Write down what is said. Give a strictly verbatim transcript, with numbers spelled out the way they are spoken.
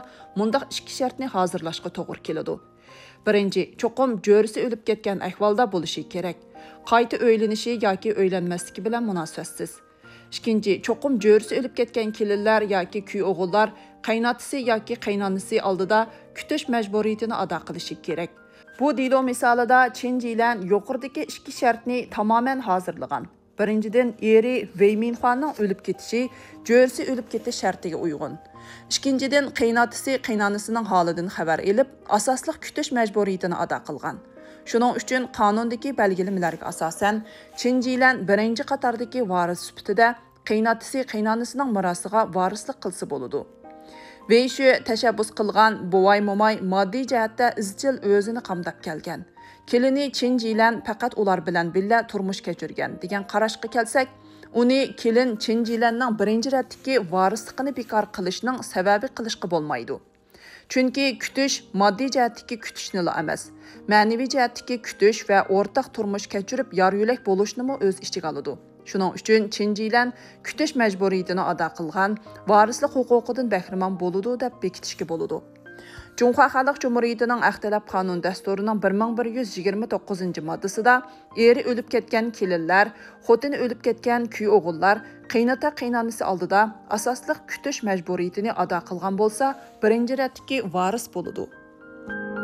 mundaq ikki shartni hozirlashga to'g'ri keladi. Birinchi, cho'qim jo'risi o'lib ketgan ahvolda bo'lishi kerak. Qayta o'ylanishi yoki o'ylanmasligi bilan munosabatsiz. Ikkinchi, cho'qim jo'risi o'lib ketgan kelinlar yoki kuy o'g'illar qaynotasi yoki qaynonasi oldida kutish majburiyatini ado qilishi kerak. Bu dilo misolida Chinjilan yuqoridagi ikki shartni tamoman hozirlagan. Birinchidan, eri Veyminxonning o'lib ketishi jo'risi o'lib ketish shartiga uyg'un. Ikkinchidan, qaynotasi qaynonasining holidan xabar olib, asosli kutish majburiyatini ado qilgan. Shuning uchun qonundagi belgilamalariga asosan Chinjilan birinchi qatordagi varis sifatida qaynotasi qaynonasining mirosiga varislik qilsa bo'ladi. Ve shu tashabbus qilgan buvay momay moddiy jihatda izchil o'zini qamdab kelgan. Kelini Chinjilan faqat ular bilan birga turmush kechirgan degan qarashga kelsak, uni kelin Chinjilanning birinchi ratdagi varisligini bekor qilishning sababi qilishga bo'lmaydi. Chunki kutish moddiy jihatdagi kutishni emas, ma'naviy jihatdagi kutish va o'rtaq turmush kechirib yor-yo'lak bo'lishni o'z ichiga oladi. Shuning uchun Chinjilan kutish majburiyatini ado qilgan, varislik huquqidan bahramand bo'ladi deb bekitishga bo'ladi. Cumhuriyet Xalq Cumhuriyetining Axtilab qonun dasturining bir ming bir yuz yigirma to'qqizinchi moddasida eri o'lib ketgan kelinlar, xotini o'lib ketgan kuy o'g'illar qaynota qaynonasi oldida asosli kutish majburiyatini ado qilgan bo'lsa, birinchi ratdagi varis bo'ladi.